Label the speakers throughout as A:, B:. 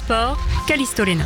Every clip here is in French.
A: sport, Callisto Léna.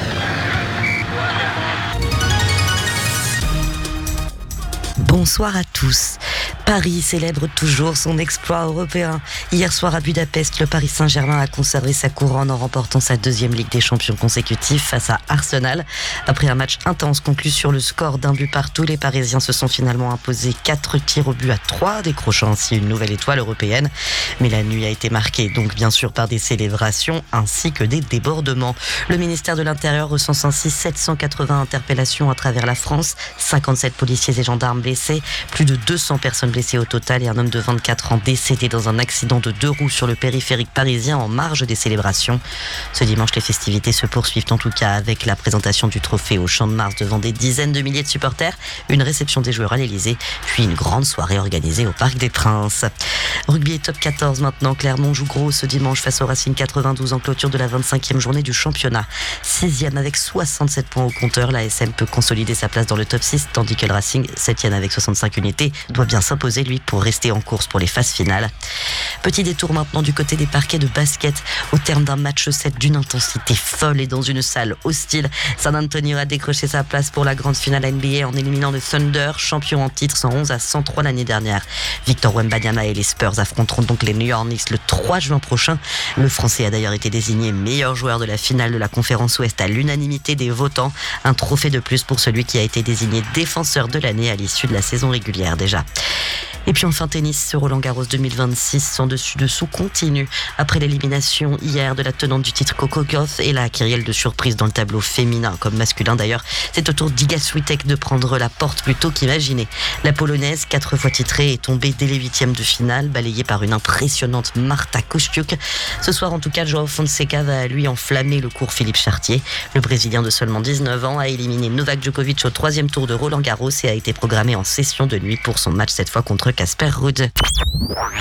B: Bonsoir à tous. Paris célèbre toujours son exploit européen. Hier soir à Budapest, le Paris Saint-Germain a conservé sa couronne en remportant sa deuxième Ligue des Champions consécutive face à Arsenal. Après un match intense conclu sur le score d'un but partout, les Parisiens se sont finalement imposés 4 tirs au but à 3, décrochant ainsi une nouvelle étoile européenne. Mais la nuit a été marquée donc bien sûr par des célébrations ainsi que des débordements. Le ministère de l'Intérieur recense ainsi 780 interpellations à travers la France, 57 policiers et gendarmes blessés, plus de 200 personnes blessées au total et un homme de 24 ans décédé dans un accident de 2 roues sur le périphérique parisien en marge des célébrations. Ce dimanche, les festivités se poursuivent en tout cas avec la présentation du trophée au Champ de Mars devant des dizaines de milliers de supporters, une réception des joueurs à l'Elysée, puis une grande soirée organisée au Parc des Princes. Rugby et top 14 maintenant. Clermont joue gros ce dimanche face au Racing 92 en clôture de la 25e journée du championnat. 6e avec 67 points au compteur, la SM peut consolider sa place dans le top 6, tandis que le Racing, 7e avec 65 unités, doit bien s'imposer lui pour rester en course pour les phases finales. Petit détour maintenant du côté des parquets de basket. Au terme d'un match 7 d'une intensité folle et dans une salle hostile, San Antonio a décroché sa place pour la grande finale NBA en éliminant le Thunder, champion en titre 111-103 l'année dernière. Victor Wembanyama et les Spurs affronteront donc les New York Knicks le 3 juin prochain. Le Français a d'ailleurs été désigné meilleur joueur de la finale de la conférence Ouest à l'unanimité des votants. Un trophée de plus pour celui qui a été désigné défenseur de l'année à l'issue de la saison régulière déjà. Et puis enfin tennis, ce Roland-Garros 2026 sans dessus-dessous continue. Après l'élimination hier de la tenante du titre Coco Gauff et la kyrielle de surprise dans le tableau féminin comme masculin d'ailleurs, c'est au tour d'Iga Swiatek de prendre la porte plus tôt qu'imaginé. La Polonaise, 4 fois titrée, est tombée dès les 8e de finale, balayée par une impressionnante Marta Kostyuk. Ce soir en tout cas, Joao Fonseca va lui enflammer le cours Philippe Chartier. Le Brésilien de seulement 19 ans a éliminé Novak Djokovic au 3e tour de Roland-Garros et a été programmé en session de nuit pour son match cette fois contre Casper Ruud.